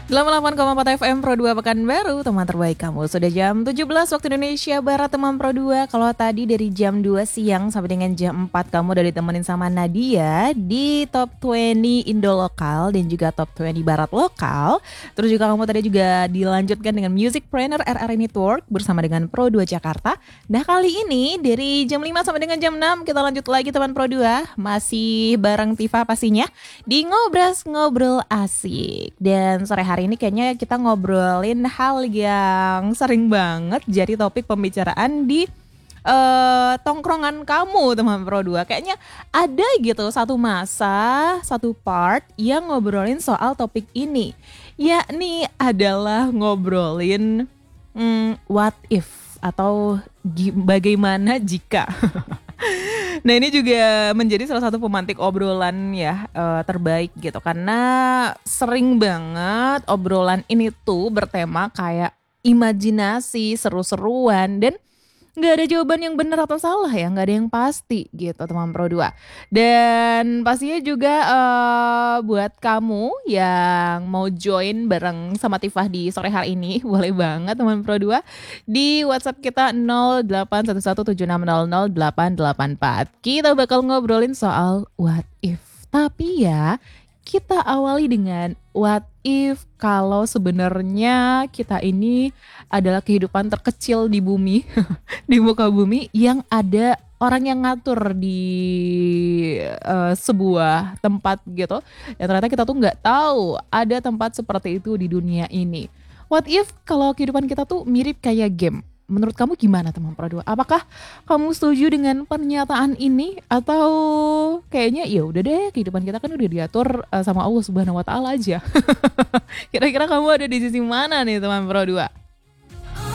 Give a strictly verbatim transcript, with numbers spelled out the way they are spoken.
delapan puluh delapan koma empat F M Pro dua Pekanbaru, teman terbaik kamu. Sudah jam tujuh belas waktu Indonesia Barat, teman Pro dua. Kalau tadi dari jam dua siang sampai dengan jam empat kamu udah ditemenin sama Nadia di Top dua puluh Indo Lokal dan juga Top dua puluh Barat Lokal. Terus juga kamu tadi juga dilanjutkan dengan Music Planner R R Network bersama dengan Pro dua Jakarta. Nah, kali ini dari jam lima sampai dengan jam enam kita lanjut lagi teman Pro dua. Masih bareng Tifa pastinya di Ngobras Ngobrol Asik. Dan sore hari ini kayaknya kita ngobrolin hal yang sering banget jadi topik pembicaraan di uh, tongkrongan kamu teman Pro dua. Kayaknya ada gitu satu masa, satu part yang ngobrolin soal topik ini. Yakni adalah ngobrolin hmm, what if atau gi- bagaimana jika. Nah, ini juga menjadi salah satu pemantik obrolan ya uh, terbaik gitu, karena sering banget obrolan ini tuh bertema kayak imajinasi, seru-seruan, dan nggak ada jawaban yang benar atau salah ya, nggak ada yang pasti gitu teman Pro dua. Dan pastinya juga uh, buat kamu yang mau join bareng sama Tifah di sore hari ini, boleh banget teman Pro dua di WhatsApp kita nol delapan satu satu tujuh enam nol nol delapan delapan empat. Kita bakal ngobrolin soal what if. Tapi ya, kita awali dengan what if kalau sebenarnya kita ini adalah kehidupan terkecil di bumi, di muka bumi, yang ada orang yang ngatur di uh, sebuah tempat gitu. Dan ternyata kita tuh nggak tahu ada tempat seperti itu di dunia ini. What if kalau kehidupan kita tuh mirip kayak game? Menurut kamu gimana teman Pro dua? Apakah kamu setuju dengan pernyataan ini atau kayaknya ya udah deh, kehidupan kita kan udah diatur uh, sama Allah Subhanahu wa taala aja. Kira-kira kamu ada di sisi mana nih teman Pro dua?